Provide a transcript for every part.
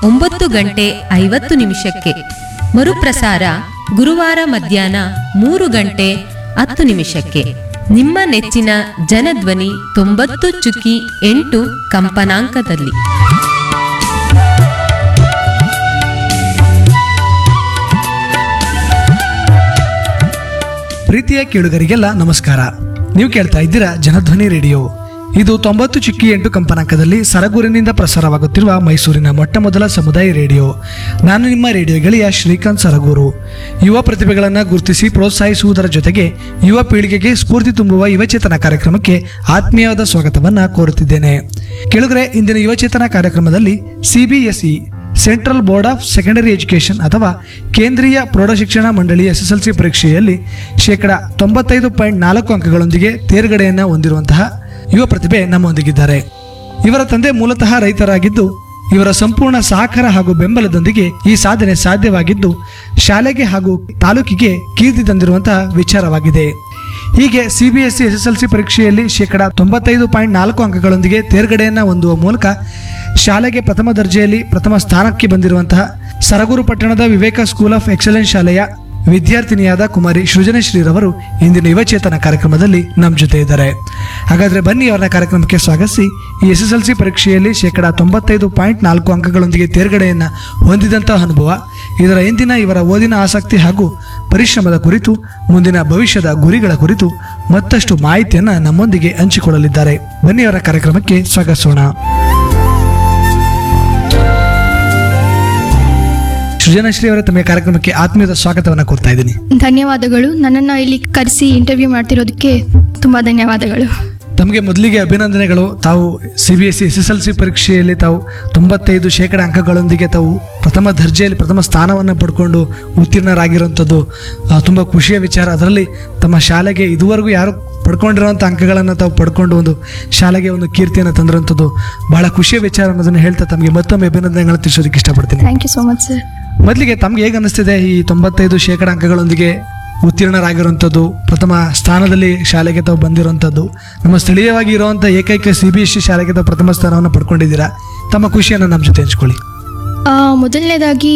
9:50 ಮರುಪ್ರಸಾರ ಗುರುವಾರ ಮಧ್ಯಾಹ್ನ 3:10 ನಿಮ್ಮ ನೆಚ್ಚಿನ ಜನಧ್ವನಿ 90.8 ಕಂಪನಾಂಕದಲ್ಲಿ. ಪ್ರೀತಿಯ ಕೇಳುಗರಿಗೆಲ್ಲ ನಮಸ್ಕಾರ. ನೀವು ಕೇಳ್ತಾ ಇದ್ದೀರಾ ಜನಧ್ವನಿ ರೇಡಿಯೋ. ಇದು 90.8 ಕಂಪನಾಂಕದಲ್ಲಿ ಸರಗೂರಿನಿಂದ ಪ್ರಸಾರವಾಗುತ್ತಿರುವ ಮೈಸೂರಿನ ಮೊಟ್ಟ ಮೊದಲ ಸಮುದಾಯ ರೇಡಿಯೋ. ನಾನು ನಿಮ್ಮ ರೇಡಿಯೋ ಗೆಳೆಯ ಶ್ರೀಕಾಂತ್ ಸರಗೂರು. ಯುವ ಪ್ರತಿಭೆಗಳನ್ನು ಗುರುತಿಸಿ ಪ್ರೋತ್ಸಾಹಿಸುವುದರ ಜೊತೆಗೆ ಯುವ ಪೀಳಿಗೆಗೆ ಸ್ಫೂರ್ತಿ ತುಂಬುವ ಯುವಚೇತನ ಕಾರ್ಯಕ್ರಮಕ್ಕೆ ಆತ್ಮೀಯವಾದ ಸ್ವಾಗತವನ್ನು ಕೋರುತ್ತಿದ್ದೇನೆ. ಕೇಳುಗರೆ, ಇಂದಿನ ಯುವಚೇತನ ಕಾರ್ಯಕ್ರಮದಲ್ಲಿ CBSE central board of secondary education ಅಥವಾ ಕೇಂದ್ರೀಯ ಪ್ರೌಢಶಿಕ್ಷಣ ಮಂಡಳಿಯ SSLC ಪರೀಕ್ಷೆಯಲ್ಲಿ 95.4 ಅಂಕಗಳೊಂದಿಗೆ ತೇರ್ಗಡೆಯನ್ನು ಹೊಂದಿರುವಂತಹ ಯುವ ಪ್ರತಿಭೆ ನಮ್ಮೊಂದಿಗಿದ್ದಾರೆ. ಇವರ ತಂದೆ ಮೂಲತಃ ರೈತರಾಗಿದ್ದು ಇವರ ಸಂಪೂರ್ಣ ಸಹಕಾರ ಹಾಗೂ ಬೆಂಬಲದೊಂದಿಗೆ ಈ ಸಾಧನೆ ಸಾಧ್ಯವಾಗಿದ್ದು ಶಾಲೆಗೆ ಹಾಗೂ ತಾಲೂಕಿಗೆ ಕೀರ್ತಿ ತಂದಿರುವಂತಹ ವಿಚಾರವಾಗಿದೆ. ಹೀಗೆ CBSE SSLC ಪರೀಕ್ಷೆಯಲ್ಲಿ 95.4 ಅಂಕಗಳೊಂದಿಗೆ ತೇರ್ಗಡೆಯನ್ನು ಹೊಂದುವ ಮೂಲಕ ಶಾಲೆಗೆ ಪ್ರಥಮ ದರ್ಜೆಯಲ್ಲಿ ಪ್ರಥಮ ಸ್ಥಾನಕ್ಕೆ ಬಂದಿರುವಂತಹ ಸರಗೂರು ಪಟ್ಟಣದ ವಿವೇಕ ಸ್ಕೂಲ್ ಆಫ್ ಎಕ್ಸಲೆನ್ಸ್ ಶಾಲೆಯ ವಿದ್ಯಾರ್ಥಿನಿಯಾದ ಕುಮಾರಿ ಸೃಜನಶ್ರೀರವರು ಇಂದಿನ ಯುವಚೇತನ ಕಾರ್ಯಕ್ರಮದಲ್ಲಿ ನಮ್ಮ ಜೊತೆ ಇದ್ದಾರೆ. ಹಾಗಾದರೆ ಬನ್ನಿ, ಅವರ ಕಾರ್ಯಕ್ರಮಕ್ಕೆ ಸ್ವಾಗತಿಸಿ ಈ SSLC ಪರೀಕ್ಷೆಯಲ್ಲಿ 95.4 ಅಂಕಗಳೊಂದಿಗೆ ತೇರ್ಗಡೆಯನ್ನು ಹೊಂದಿದಂತಹ ಅನುಭವ, ಇದರ ಹಿಂದಿನ ಇವರ ಓದಿನ ಆಸಕ್ತಿ ಹಾಗೂ ಪರಿಶ್ರಮದ ಕುರಿತು, ಮುಂದಿನ ಭವಿಷ್ಯದ ಗುರಿಗಳ ಕುರಿತು ಮತ್ತಷ್ಟು ಮಾಹಿತಿಯನ್ನು ನಮ್ಮೊಂದಿಗೆ ಹಂಚಿಕೊಳ್ಳಲಿದ್ದಾರೆ. ಬನ್ನಿ, ಅವರ ಕಾರ್ಯಕ್ರಮಕ್ಕೆ ಸ್ವಾಗತಿಸೋಣ. ಸೃಜನಶ್ರೀ ಅವರ ತಮ್ಮ ಕಾರ್ಯಕ್ರಮಕ್ಕೆ ಆತ್ಮೀಯದ ಸ್ವಾಗತವನ್ನು ಕೋರ್ತಾ ಇದ್ದೀನಿ. ಧನ್ಯವಾದಗಳು. ನನ್ನನ್ನು ಇಲ್ಲಿ ಕರೆಸಿ ಇಂಟರ್ವ್ಯೂ ಮಾಡ್ತಿರೋದಕ್ಕೆ ತುಂಬಾ ಧನ್ಯವಾದಗಳು. ತಮಗೆ ಮೊದಲಿಗೆ ಅಭಿನಂದನೆಗಳು. ತಾವು CBSE SSLC ಪರೀಕ್ಷೆಯಲ್ಲಿ ತಾವು 95% ಅಂಕಗಳೊಂದಿಗೆ ತಾವು ಪ್ರಥಮ ದರ್ಜೆಯಲ್ಲಿ ಪ್ರಥಮ ಸ್ಥಾನವನ್ನು ಪಡ್ಕೊಂಡು ಉತ್ತೀರ್ಣರಾಗಿರುವಂಥದ್ದು ತುಂಬ ಖುಷಿಯ ವಿಚಾರ. ಅದರಲ್ಲಿ ತಮ್ಮ ಶಾಲೆಗೆ ಇದುವರೆಗೂ ಯಾರು ಪಡ್ಕೊಂಡಿರುವಂಥ ಅಂಕಗಳನ್ನು ತಾವು ಪಡ್ಕೊಂಡು ಒಂದು ಶಾಲೆಗೆ ಒಂದು ಕೀರ್ತಿಯನ್ನು ತಂದಿರುವಂಥದ್ದು ಬಹಳ ಖುಷಿಯ ವಿಚಾರ ಅನ್ನೋದನ್ನು ಹೇಳ್ತಾ ತಮಗೆ ಮತ್ತೊಮ್ಮೆ ಅಭಿನಂದನೆಗಳನ್ನು ತಿಳಿಸೋದಕ್ಕೆ ಇಷ್ಟಪಡ್ತೀನಿ. Thank you so much sir. ಮೊದಲಿಗೆ ತಮ್ಗೆ ಹೇಗೆ ಅನ್ನಿಸ್ತಿದೆ ಈ 95% ಅಂಕಗಳೊಂದಿಗೆ ಉತ್ತೀರ್ಣರಾಗಿರುವಂಥದ್ದು, ಪ್ರಥಮ ಸ್ಥಾನದಲ್ಲಿ ಶಾಲೆಗೆ ತಾವು ಬಂದಿರುವಂಥದ್ದು, ನಮ್ಮ ಸ್ಥಳೀಯವಾಗಿ ಇರುವಂಥ ಏಕೈಕ CBSE ಶಾಲೆಗೆ ತಾವು ಪ್ರಥಮ ಸ್ಥಾನವನ್ನು ಪಡ್ಕೊಂಡಿದ್ದೀರಾ. ತಮ್ಮ ಖುಷಿಯನ್ನು ನಮ್ಮ ಜೊತೆ ಹಂಚ್ಕೊಳ್ಳಿ. ಮೊದಲನೇದಾಗಿ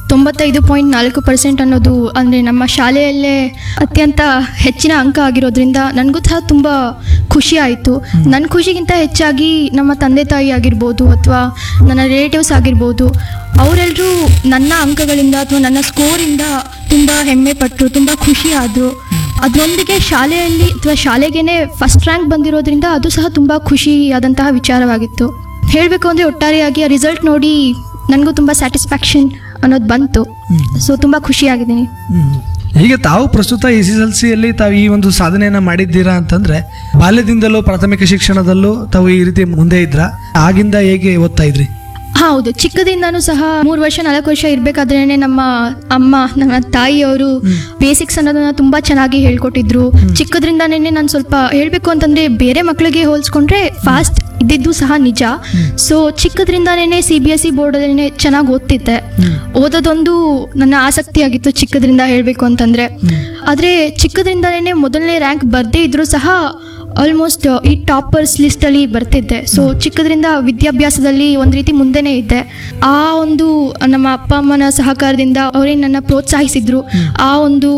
95.4% ಅನ್ನೋದು ಅಂದರೆ ನಮ್ಮ ಶಾಲೆಯಲ್ಲೇ ಅತ್ಯಂತ ಹೆಚ್ಚಿನ ಅಂಕ ಆಗಿರೋದ್ರಿಂದ ನನಗೂ ಸಹ ತುಂಬ ಖುಷಿ ಆಯಿತು. ನನ್ನ ಖುಷಿಗಿಂತ ಹೆಚ್ಚಾಗಿ ನಮ್ಮ ತಂದೆ ತಾಯಿ ಆಗಿರ್ಬೋದು ಅಥವಾ ನನ್ನ ರಿಲೇಟಿವ್ಸ್ ಆಗಿರ್ಬೋದು, ಅವರೆಲ್ಲರೂ ನನ್ನ ಅಂಕಗಳಿಂದ ಅಥವಾ ನನ್ನ ಸ್ಕೋರಿಂದ ತುಂಬ ಹೆಮ್ಮೆ ಪಟ್ಟರು, ತುಂಬ ಖುಷಿ ಆದರು. ಅದರೊಂದಿಗೆ ಶಾಲೆಯಲ್ಲಿ ಅಥವಾ ಶಾಲೆಗೇ ಫಸ್ಟ್ ರ್ಯಾಂಕ್ ಬಂದಿರೋದ್ರಿಂದ ಅದು ಸಹ ತುಂಬ ಖುಷಿಯಾದಂತಹ ವಿಚಾರವಾಗಿತ್ತು. ಹೇಳಬೇಕು ಅಂದರೆ ಒಟ್ಟಾರೆಯಾಗಿ ಆ ರಿಸಲ್ಟ್ ನೋಡಿ ನನಗೂ ತುಂಬ ಸ್ಯಾಟಿಸ್ಫ್ಯಾಕ್ಷನ್ ಅನ್ನೋದು ಬಂತು. ಸೊ ತುಂಬ ಖುಷಿಯಾಗಿದ್ದೀನಿ. ಈಗ ತಾವು ಪ್ರಸ್ತುತ SSLCಯಲ್ಲಿ ತಾವು ಈ ಒಂದು ಸಾಧನೆಯನ್ನು ಮಾಡಿದ್ದೀರಾ ಅಂತಂದ್ರೆ, ಬಾಲ್ಯದಿಂದಲೂ ಪ್ರಾಥಮಿಕ ಶಿಕ್ಷಣದಲ್ಲೂ ತಾವು ಈ ರೀತಿ ಮುಂದೆ ಇದ್ರ, ಆಗಿಂದ ಹೇಗೆ ಓದ್ತಾ ಇದ್ರಿ? ಹೌದು, ಚಿಕ್ಕದಿಂದನೂ ಸಹ 3 ವರ್ಷ 4 ವರ್ಷ ಇರಬೇಕಾದ್ರೇನೆ ನಮ್ಮ ಅಮ್ಮ, ನನ್ನ ತಾಯಿಯವರು ಬೇಸಿಕ್ಸ್ ಅನ್ನೋದನ್ನ ತುಂಬಾ ಚೆನ್ನಾಗಿ ಹೇಳ್ಕೊಟ್ಟಿದ್ರು. ಚಿಕ್ಕದ್ರಿಂದಾನೇ ನಾನು ಸ್ವಲ್ಪ ಹೇಳ್ಬೇಕು ಅಂತಂದ್ರೆ ಬೇರೆ ಮಕ್ಕಳಿಗೆ ಹೋಲಿಸ್ಕೊಂಡ್ರೆ ಫಾಸ್ಟ್ ಇದ್ದಿದ್ದು ಸಹ ನಿಜ. ಸೊ ಚಿಕ್ಕದ್ರಿಂದಾನೇ CBSE ಬೋರ್ಡಲ್ಲೇ ಚೆನ್ನಾಗಿ ಓದ್ತಿದ್ದೆ. ಓದೋದೊಂದು ನನ್ನ ಆಸಕ್ತಿ ಆಗಿತ್ತು ಚಿಕ್ಕದ್ರಿಂದ ಹೇಳ್ಬೇಕು ಅಂತಂದ್ರೆ. ಆದ್ರೆ ಚಿಕ್ಕದ್ರಿಂದಾನೇ ಮೊದಲನೇ ರ್ಯಾಂಕ್ ಬರ್ದೇ ಇದ್ರು ಸಹ ಆಲ್ಮೋಸ್ಟ್ ಈ ಟಾಪರ್ಸ್ ಲಿಸ್ಟಲ್ಲಿ ಬರ್ತಿದ್ದೆ. ಸೊ ಚಿಕ್ಕದ್ರಿಂದ ವಿದ್ಯಾಭ್ಯಾಸದಲ್ಲಿ ಒಂದು ರೀತಿ ಮುಂದೆನೇ ಇದ್ದೆ. ಆ ಒಂದು ನಮ್ಮ ಅಪ್ಪ ಅಮ್ಮನ ಸಹಕಾರದಿಂದ ಅವರೇ ನನ್ನ ಪ್ರೋತ್ಸಾಹಿಸಿದ್ರು. ಆ ಒಂದು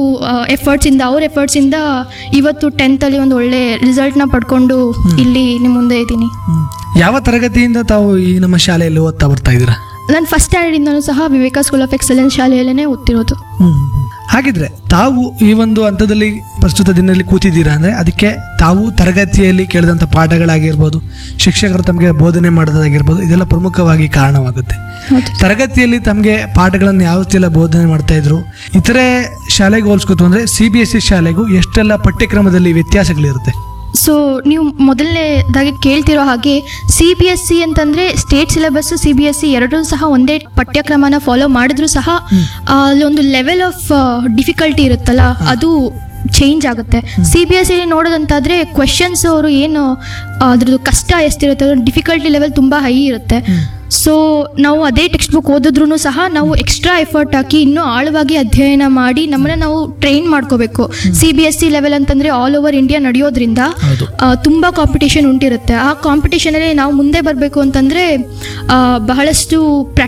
ಅವ್ರ ಎಫರ್ಟ್ಸಿಂದ ಇವತ್ತು 10th ಅಲ್ಲಿ ಒಂದು ಒಳ್ಳೆ ರಿಸಲ್ಟ್ನ ಪಡ್ಕೊಂಡು ಇಲ್ಲಿ ನಿಮ್ಮ ಮುಂದೆ ಇದ್ದೀನಿ. ಯಾವ ತರಗತಿಯಿಂದ ತಾವು ಈ ನಮ್ಮ ಶಾಲೆಯಲ್ಲಿ ಓದ್ತಾ ಬರ್ತಾ ಇದ್ದೀರಾ? ನಾನು ಫಸ್ಟ್ ಸ್ಟ್ಯಾಂಡರ್ಡಿಂದನೂ ಸಹ ವಿವೇಕ ಸ್ಕೂಲ್ ಆಫ್ ಎಕ್ಸಲೆನ್ಸ್ ಶಾಲೆಯಲ್ಲೇ ಓದ್ತಿರೋದು. ಹಾಗಿದ್ರೆ ತಾವು ಈ ಒಂದು ಹಂತದಲ್ಲಿ ಪ್ರಸ್ತುತ ದಿನದಲ್ಲಿ ಕೂತಿದ್ದೀರಾ ಅಂದ್ರೆ ಅದಕ್ಕೆ ತಾವು ತರಗತಿಯಲ್ಲಿ ಕೇಳಿದಂಥ ಪಾಠಗಳಾಗಿರ್ಬೋದು, ಶಿಕ್ಷಕರು ತಮಗೆ ಬೋಧನೆ ಮಾಡೋದಾಗಿರ್ಬೋದು, ಇದೆಲ್ಲ ಪ್ರಮುಖವಾಗಿ ಕಾರಣವಾಗುತ್ತೆ. ತರಗತಿಯಲ್ಲಿ ತಮಗೆ ಪಾಠಗಳನ್ನು ಯಾವ ರೀತಿಯೆಲ್ಲ ಬೋಧನೆ ಮಾಡ್ತಾ ಇದ್ರು, ಇತರೆ ಶಾಲೆಗೆ ಹೋಲಿಸ್ಕೊತು ಅಂದ್ರೆ CBSE ಶಾಲೆಗೂ ಎಷ್ಟೆಲ್ಲ ಪಠ್ಯಕ್ರಮದಲ್ಲಿ ವ್ಯತ್ಯಾಸಗಳಿರುತ್ತೆ? ಸೊ ನೀವು ಮೊದಲನೇದಾಗಿ ಕೇಳ್ತಿರೋ ಹಾಗೆ CBSE ಅಂತಂದರೆ ಸ್ಟೇಟ್ ಸಿಲೆಬಸ್ಸು CBSE ಎರಡೂ ಸಹ ಒಂದೇ ಪಠ್ಯಕ್ರಮನ ಫಾಲೋ ಮಾಡಿದ್ರೂ ಸಹ ಅಲ್ಲೊಂದು ಲೆವೆಲ್ ಆಫ್ ಡಿಫಿಕಲ್ಟಿ ಇರುತ್ತಲ್ಲ, ಅದು ಚೇಂಜ್ ಆಗುತ್ತೆ. CBSE ನೋಡೋದಂತಾದರೆ ಕ್ವೆಶನ್ಸ್ ಅವರು ಏನು ಅದ್ರದ್ದು ಕಷ್ಟ ಎಷ್ಟಿರುತ್ತೆ, ಡಿಫಿಕಲ್ಟಿ ಲೆವೆಲ್ ತುಂಬ ಹೈ ಇರುತ್ತೆ. ಸೊ ನಾವು ಅದೇ ಟೆಕ್ಸ್ಟ್ ಬುಕ್ ಓದಿದ್ರೂ ಸಹ ನಾವು ಎಕ್ಸ್ಟ್ರಾ ಎಫರ್ಟ್ ಹಾಕಿ ಇನ್ನೂ ಆಳವಾಗಿ ಅಧ್ಯಯನ ಮಾಡಿ ನಮ್ಮನ್ನ ನಾವು ಟ್ರೈನ್ ಮಾಡ್ಕೋಬೇಕು. CBSE ಲೆವೆಲ್ ಅಂತಂದ್ರೆ ಆಲ್ ಓವರ್ ಇಂಡಿಯಾ ನಡೆಯೋದ್ರಿಂದ ತುಂಬಾ ಕಾಂಪಿಟೇಷನ್ ಉಂಟಿರುತ್ತೆ. ಆ ಕಾಂಪಿಟೇಷನ್ ಅಲ್ಲಿ ನಾವು ಮುಂದೆ ಬರಬೇಕು ಅಂತಂದ್ರೆ ಬಹಳಷ್ಟು